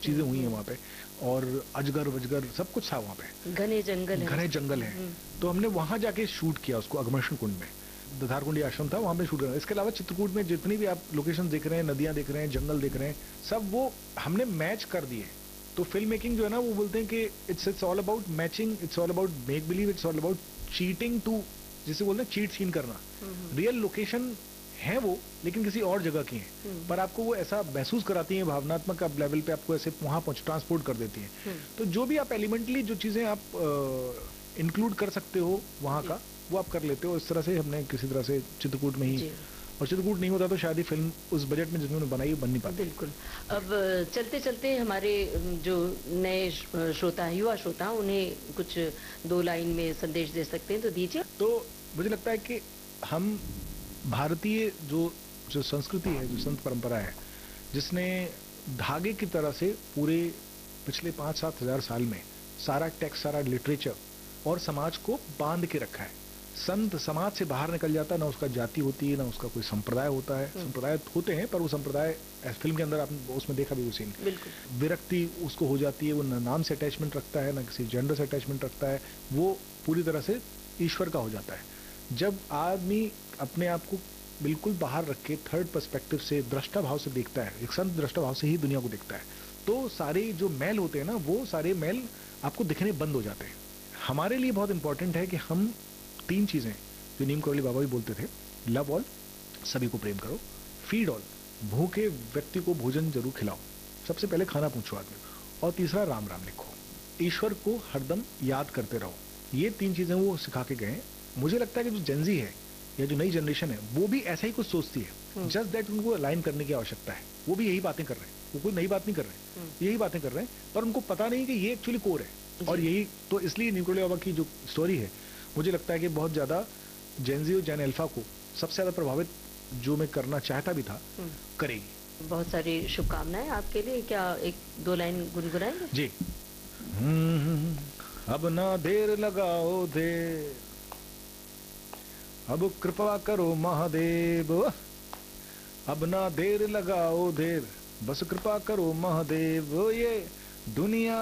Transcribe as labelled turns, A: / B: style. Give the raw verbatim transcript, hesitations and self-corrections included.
A: चीजें हुई हैं वहाँ पे, और अजगर वजगर सब कुछ था वहाँ पे,
B: घने जंगल है,
A: घने जंगल है। तो हमने वहां जाके शूट किया उसको, अगमर्षण कुंड में, दधारकुंडी आश्रम था, वहां पे शूट किया। इसके अलावा चित्रकूट में जितनी भी आप लोकेशन देख रहे हैं, नदियां देख रहे हैं, जंगल देख रहे हैं, सब वो हमने मैच कर दिए। तो फिल्म मेकिंग जो है ना, वो बोलते हैं कि it's it's all about matching, it's all about make believe, it's all about cheating to, जिसे बोलते हैं चीट सीन करना। रियल लोकेशन है वो, लेकिन किसी और जगह की है, पर आपको वो ऐसा महसूस कराती है, भावनात्मक लेवल पे आपको ऐसे वहां पहुंच ट्रांसपोर्ट कर देती है। तो जो भी आप एलिमेंटली जो चीजें आप इंक्लूड कर सकते हो वहां का, वो आप कर लेते हो। इस तरह से हमने किसी तरह से चित्रकूट में ही, और चित्रकूट नहीं होता तो शायद ही फिल्म उस बजट में जिन्होंने बनाई बन नहीं पाती।
B: बिल्कुल। अब चलते चलते हमारे जो नए श्रोता, युवा श्रोता, उन्हें कुछ दो लाइन में संदेश दे सकते हैं तो दीजिए।
A: तो मुझे लगता है कि हम भारतीय जो जो संस्कृति है, जो संत परंपरा है, जिसने धागे की तरह से पूरे पिछले पांच सात हजार साल में सारा टेक्स्ट, सारा लिटरेचर और समाज को बांध के रखा है। संत समाज से बाहर निकल जाता है, ना उसका जाति होती है, ना उसका कोई संप्रदाय होता है। संप्रदाय होते हैं, पर वो संप्रदाय फिल्म के अंदर आपने उसमें देखा भी, वो सीन विरक्ति उसको हो जाती है। वो न नाम से अटैचमेंट रखता है, ना किसी जेंडर से अटैचमेंट रखता है, वो पूरी तरह से ईश्वर का हो जाता है। जब आदमी अपने आप को बिल्कुल बाहर रख के थर्ड पर्सपेक्टिव से, दृष्टा भाव से देखता है, एक संत दृष्टा भाव से ही दुनिया को देखता है, तो सारे जो मैल होते हैं ना, वो सारे मैल आपको दिखने बंद हो जाते हैं। हमारे लिए बहुत इंपॉर्टेंट है कि हम तीन चीजें जो नीम करौली बाबा भी बोलते थे, लव ऑल, सभी को प्रेम करो, फीड ऑल, भूखे व्यक्ति को भोजन जरूर खिलाओ, सबसे पहले खाना पूछो आदमी, और तीसरा राम राम लिखो, ईश्वर को हरदम याद करते रहो। ये तीन चीजें वो सिखा के गए। मुझे लगता है कि जो जेनजी है या जो नई जनरेशन है, वो भी ऐसा ही कुछ सोचती है, जस्ट दैट उनको अलाइन करने की आवश्यकता है। वो भी यही बातें कर रहे हैं, वो कोई नई बात नहीं कर रहे हैं, यही बातें कर रहे हैं, पर उनको पता नहीं कि ये एक्चुअली कोर है। और यही तो इसलिए नीम करौली बाबा की जो स्टोरी है, मुझे लगता है कि बहुत ज्यादा जेनजी और जेन अल्फा को सबसे ज्यादा प्रभावित जो मैं करना चाहता भी था, करेगी।
B: बहुत सारी शुभकामनाएं आपके लिए। क्या एक दो लाइन गुनगुनाएंगे?
A: जी। अब ना देर लगाओ देर, अब कृपा करो महादेव, अब ना देर लगाओ देर, बस कृपा करो महादेव, ये दुनिया